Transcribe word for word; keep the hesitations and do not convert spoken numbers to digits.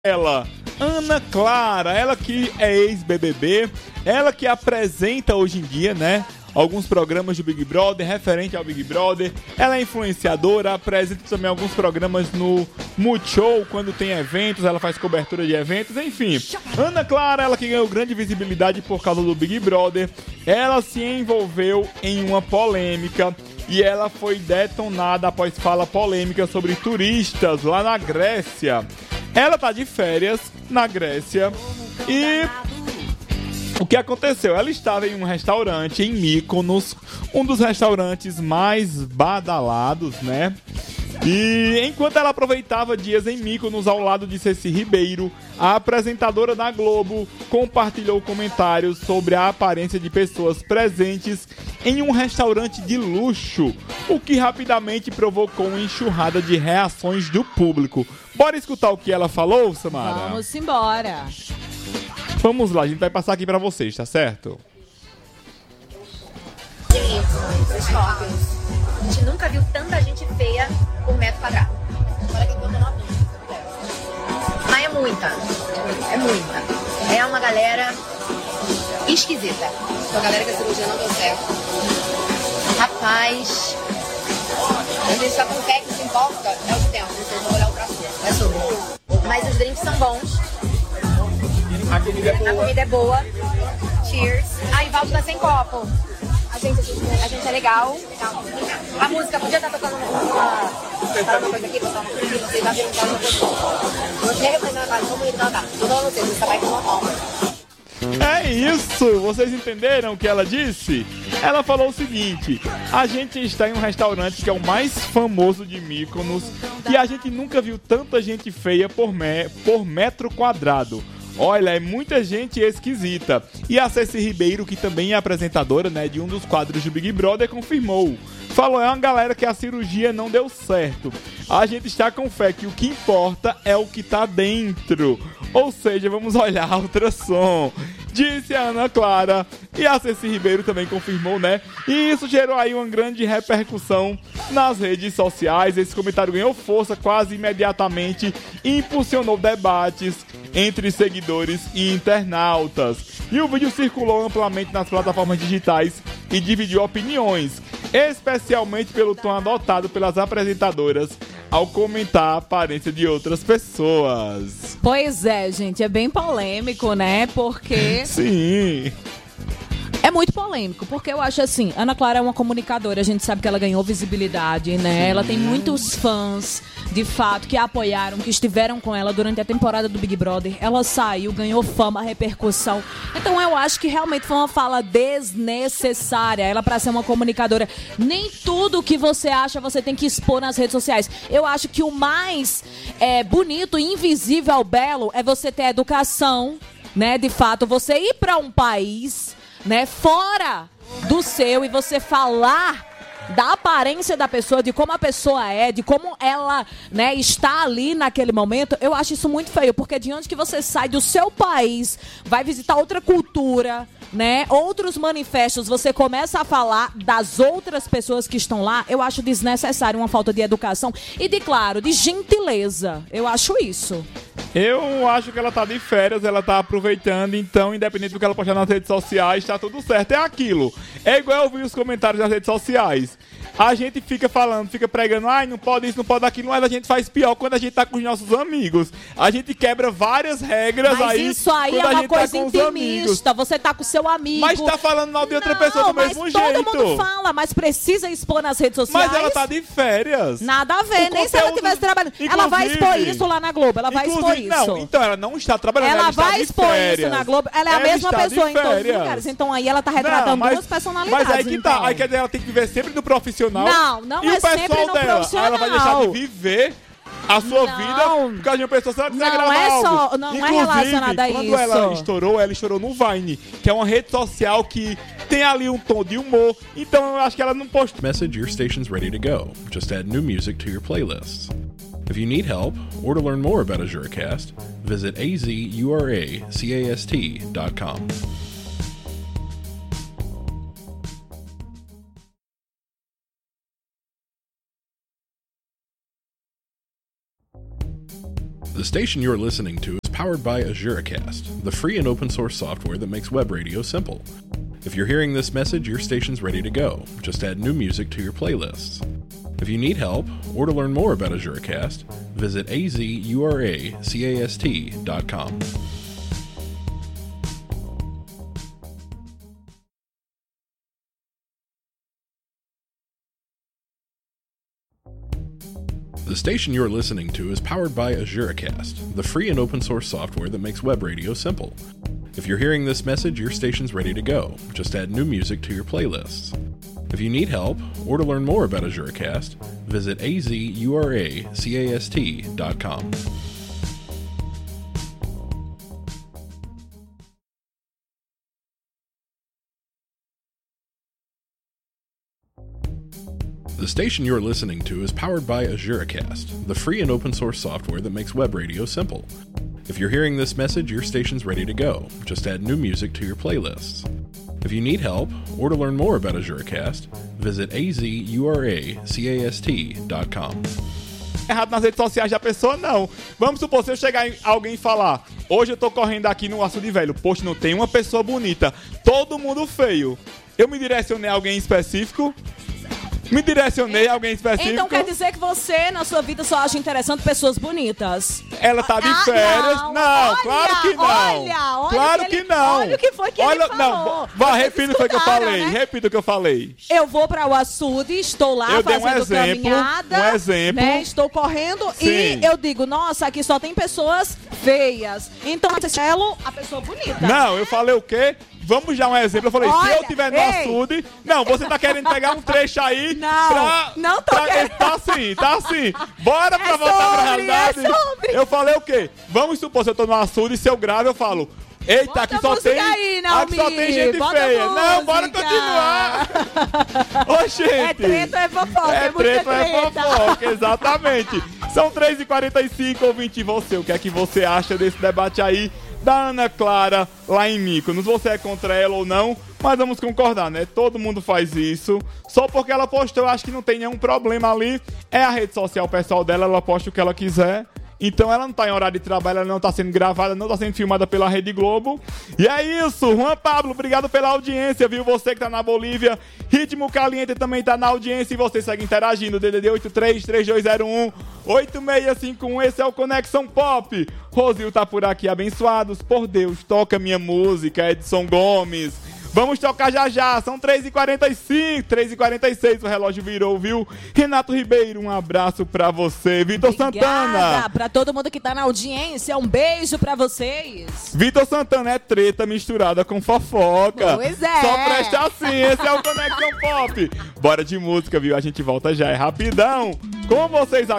Ela, Ana Clara, ela que é ex-B B B, ela que apresenta hoje em dia, né, alguns programas do Big Brother, referente ao Big Brother. Ela é influenciadora, apresenta também alguns programas no Multishow, quando tem eventos, ela faz cobertura de eventos, enfim. Ana Clara, ela que ganhou grande visibilidade por causa do Big Brother, ela se envolveu em uma polêmica e ela foi detonada após fala polêmica sobre turistas lá na Grécia. Ela tá de férias na Grécia e o que aconteceu? Ela estava em um restaurante em Mykonos, um dos restaurantes mais badalados, né? E enquanto ela aproveitava dias em Mykonos ao lado de Ceci Ribeiro, a apresentadora da Globo compartilhou comentários sobre a aparência de pessoas presentes em um restaurante de luxo, o que rapidamente provocou uma enxurrada de reações do público. Bora escutar o que ela falou, Samara? Vamos embora. Vamos lá, a gente vai passar aqui pra vocês, tá certo? Os Scorpions. A gente nunca viu tanta gente feia por metro quadrado. Mas é muita. É muita. É uma galera esquisita. A galera que a cirurgia não deu certo. Rapaz, a gente só com quem que se importa é o de dentro. Vocês vão olhar o traço. É sobre. Mas os drinks são bons. A comida é boa. A comida é boa. Cheers. Aí, Valdo tá sem copo. A gente, a gente é legal. A música podia estar tocando uma, uma, uma coisa aqui, botar uma coisa aqui, vocês já viram que ela não gostou. Não tinha representado a casa, como ele não tá. Tô falando vocês, você vai com uma palma. É isso! Vocês entenderam o que ela disse? Ela falou o seguinte: a gente está em um restaurante que é o mais famoso de Mykonos e a gente nunca viu tanta gente feia por, me- por metro quadrado. Olha, é muita gente esquisita. E a Ceci Ribeiro, que também é apresentadora, né, de um dos quadros do Big Brother, confirmou. Falou, é uma galera que a cirurgia não deu certo. A gente está com fé que o que importa é o que tá dentro. Ou seja, vamos olhar a ultrassom. Disse a Ana Clara. E a Ceci Ribeiro também confirmou, né? E isso gerou aí uma grande repercussão nas redes sociais. Esse comentário ganhou força quase imediatamente e impulsionou debates entre seguidores e internautas. E o vídeo circulou amplamente nas plataformas digitais e dividiu opiniões, especialmente pelo tom adotado pelas apresentadoras ao comentar a aparência de outras pessoas. Pois é, gente, é bem polêmico, né? Porque... Sim. É muito polêmico, porque eu acho assim, Ana Clara é uma comunicadora, a gente sabe que ela ganhou visibilidade, né? Ela tem muitos fãs, de fato, que a apoiaram, que estiveram com ela durante a temporada do Big Brother. Ela saiu, ganhou fama, repercussão. Então eu acho que realmente foi uma fala desnecessária. Ela, pra ser uma comunicadora, nem tudo que você acha você tem que expor nas redes sociais. Eu acho que o mais é, bonito e invisível ao belo é você ter educação, né? De fato, você ir pra um país... né, fora do seu e você falar da aparência da pessoa, de como a pessoa é, de como ela, né, está ali naquele momento, eu acho isso muito feio, porque de onde que você sai do seu país, vai visitar outra cultura, né, outros manifestos, você começa a falar das outras pessoas que estão lá, eu acho desnecessário, uma falta de educação e de, claro, de gentileza, eu acho isso. Eu acho que ela tá de férias, ela tá aproveitando, então, independente do que ela postar nas redes sociais, tá tudo certo. É aquilo. É igual eu vi os comentários nas redes sociais. A gente fica falando, fica pregando, ai, não pode isso, não pode aquilo, mas a gente faz pior quando a gente tá com os nossos amigos. A gente quebra várias regras mas aí. Isso aí é uma coisa tá intimista. Você tá com seu amigo. Mas tá falando mal de outra não, pessoa do mesmo mas jeito. Todo mundo fala, mas precisa expor nas redes sociais. Mas ela tá de férias. Nada a ver, o nem se ela estivesse trabalhando. Ela vai expor isso lá na Globo, ela vai expor isso. Não, então ela não está trabalhando, ela, ela vai está de expor férias. isso na Globo. Ela é a ela mesma pessoa em todos os lugares. Então aí ela tá retratando não, mas, duas personalidades. Mas aí que então. tá. Aí quer dizer, ela tem que viver sempre do profissional. Não, não e é o pessoal sempre no dela, profissional. Ela vai deixar de viver a sua não, vida por causa de uma pessoa, se ela quiser não gravar é algo. só, não Inclusive, é relacionada a isso. Quando ela estourou, ela estourou no Vine, que é uma rede social que tem ali um tom de humor. Então eu acho que ela não postou. Message your station's ready to go. Just add new music to your playlists. If you need help or to learn more about AzureCast, visit a z u r a c a s t dot com. The station you're listening to is powered by AzureCast, the free and open source software that makes web radio simple. If you're hearing this message, your station's ready to go. Just add new music to your playlists. If you need help or to learn more about AzureCast, visit A Z U R A C A S T dot com. The station you're listening to is powered by AzureCast, the free and open source software that makes web radio simple. If you're hearing this message, your station's ready to go. Just add new music to your playlists. If you need help or to learn more about AzureCast, visit A Z U R A C A S T dot com. The station you're listening to is powered by AzureCast, the free and open source software that makes web radio simple. If you're hearing this message, your station's ready to go. Just add new music to your playlists. If you need help or to learn more about AzureCast, visit A Z U R A C A S T dot com. Errado nas redes sociais da pessoa, não. Vamos supor, se eu chegar em alguém e falar, hoje eu tô correndo aqui no Açude Velho, poxa, não tem uma pessoa bonita, todo mundo feio. Eu me direcionei a alguém específico? Me direcionei a alguém específico? Então quer dizer que você, na sua vida, só acha interessante pessoas bonitas? Ela tá de Ah, férias? não, Não, olha, claro que não. olha, olha claro que que, ele- não. olha o que foi que ele olha, falou. Não, vá, Vocês repita o que eu escutaram, falei. né? Repita o que eu falei. Eu vou para o açude, estou lá Eu dei um fazendo exemplo, caminhada, um exemplo. né? Estou correndo Sim. e eu digo, nossa, aqui só tem pessoas feias. Então, Marcelo, a pessoa bonita. Não, eu falei o quê? Vamos já um exemplo. Eu falei, se Olha, eu tiver no ei. açude... Não, você tá querendo pegar um trecho aí Não, pra... não tô pra, querendo. Tá assim, tá assim. Bora pra É voltar pra sobre, realidade. é sobre. Eu falei o quê? Vamos supor, se eu tô no açude e se eu gravo, eu falo... Eita, Bota aqui a só música tem... aí, aqui só Naomi, tem gente bota a feia. Não, bora música. continuar. Ô, gente. É treta ou é fofoca? É É muita treta ou é treta. fofoca, exatamente. São três e quarenta e cinco, ouvinte, e você? O que é que você acha desse debate aí da Ana Clara lá em Mykonos? Você é contra ela ou não? Mas vamos concordar, né? Todo mundo faz isso. Só porque ela postou, eu acho que não tem nenhum problema ali. É a rede social pessoal dela, ela posta o que ela quiser. Então ela não tá em horário de trabalho, ela não tá sendo gravada, não tá sendo filmada pela Rede Globo. E é isso, Juan Pablo, obrigado pela audiência, viu? Você que tá na Bolívia, Ritmo Caliente também tá na audiência e você segue interagindo. D D D oito três, três dois zero um, oito seis cinco um, esse é o Conexão Pop. Rosil tá por aqui, abençoados. Por Deus, toca minha música, Edson Gomes. Vamos tocar já já, são três e quarenta e cinco, três e quarenta e seis, o relógio virou, viu? Renato Ribeiro, um abraço pra você. Vitor Santana. Obrigada pra todo mundo que tá na audiência, um beijo pra vocês. Vitor Santana é treta misturada com fofoca. Pois é. Só presta assim, esse é o Conexão Pop. Bora de música, viu? A gente volta já, é rapidão. Com vocês agora.